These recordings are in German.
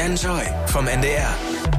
Enjoy vom NDR.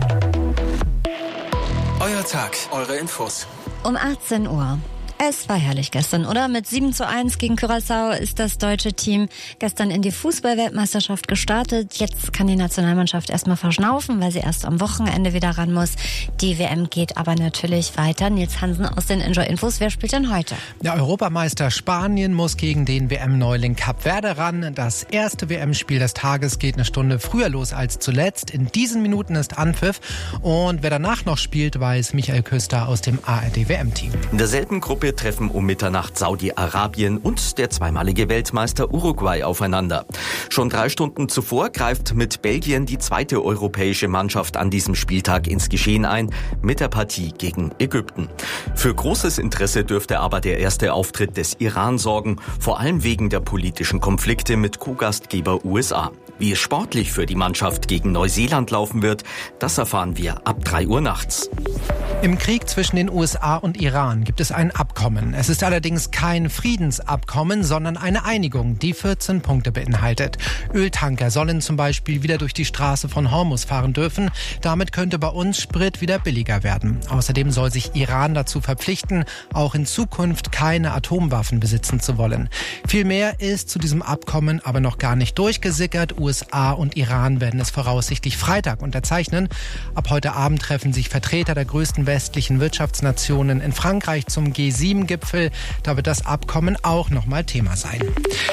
Euer Tag, eure Infos. Um 18 Uhr. Es war herrlich gestern, oder? Mit 7:1 gegen Curaçao ist das deutsche Team gestern in die Fußball-Weltmeisterschaft gestartet. Jetzt kann die Nationalmannschaft erstmal verschnaufen, weil sie erst am Wochenende wieder ran muss. Die WM geht aber natürlich weiter. Nils Hansen aus den Enjoy-Infos. Wer spielt denn heute? Der Europameister Spanien muss gegen den WM-Neuling Kap Verde ran. Das erste WM-Spiel des Tages geht eine Stunde früher los als zuletzt. In diesen Minuten ist Anpfiff. Und wer danach noch spielt, weiß Michael Küster aus dem ARD-WM-Team. In derselben Gruppe treffen um Mitternacht Saudi-Arabien und der zweimalige Weltmeister Uruguay aufeinander. Schon 3 Stunden zuvor greift mit Belgien die zweite europäische Mannschaft an diesem Spieltag ins Geschehen ein, mit der Partie gegen Ägypten. Für großes Interesse dürfte aber der erste Auftritt des Iran sorgen, vor allem wegen der politischen Konflikte mit Co-Gastgeber USA. Wie es sportlich für die Mannschaft gegen Neuseeland laufen wird, das erfahren wir ab 3 Uhr nachts. Im Krieg zwischen den USA und Iran gibt es ein Abkommen. Es ist allerdings kein Friedensabkommen, sondern eine Einigung, die 14 Punkte beinhaltet. Öltanker sollen zum Beispiel wieder durch die Straße von Hormuz fahren dürfen. Damit könnte bei uns Sprit wieder billiger werden. Außerdem soll sich Iran dazu verpflichten, auch in Zukunft keine Atomwaffen besitzen zu wollen. Viel mehr ist zu diesem Abkommen aber noch gar nicht durchgesickert. USA und Iran werden es voraussichtlich Freitag unterzeichnen. Ab heute Abend treffen sich Vertreter der größten westlichen Wirtschaftsnationen in Frankreich zum G7-Gipfel. Da wird das Abkommen auch nochmal Thema sein.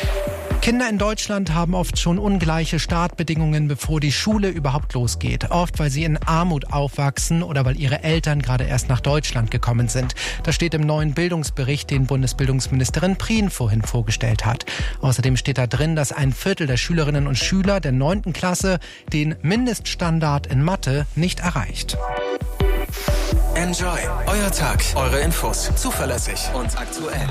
Kinder in Deutschland haben oft schon ungleiche Startbedingungen, bevor die Schule überhaupt losgeht. Oft, weil sie in Armut aufwachsen oder weil ihre Eltern gerade erst nach Deutschland gekommen sind. Das steht im neuen Bildungsbericht, den Bundesbildungsministerin Prien vorhin vorgestellt hat. Außerdem steht da drin, dass 1/4 der Schülerinnen und Schüler der 9. Klasse den Mindeststandard in Mathe nicht erreicht. Enjoy, euer Tag, eure Infos. Zuverlässig und aktuell.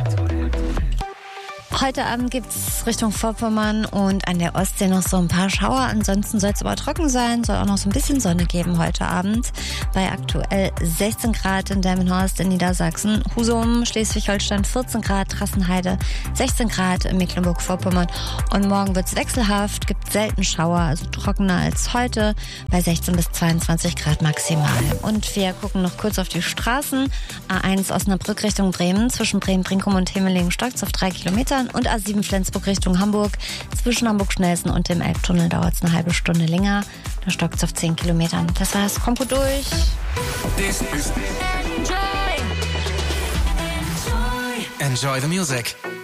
Heute Abend gibt's Richtung Vorpommern und an der Ostsee noch so ein paar Schauer. Ansonsten soll es aber trocken sein, soll auch noch so ein bisschen Sonne geben heute Abend. Bei aktuell 16 Grad in Delmenhorst in Niedersachsen, Husum, Schleswig-Holstein 14 Grad, Trassenheide 16 Grad in Mecklenburg-Vorpommern. Und morgen wird's wechselhaft, gibt selten Schauer, also trockener als heute, bei 16 bis 22 Grad maximal. Und wir gucken noch kurz auf die Straßen. A1 Osnabrück Richtung Bremen, zwischen Bremen-Brinkum und Himmelingen stockt's auf 3 Kilometern. Und A7 Flensburg Richtung Hamburg. Zwischen Hamburg-Schnellsen und dem Elbtunnel dauert es eine halbe Stunde länger. Da stockt es auf 10 Kilometern. Das heißt, kommt gut durch. This is Enjoy the music.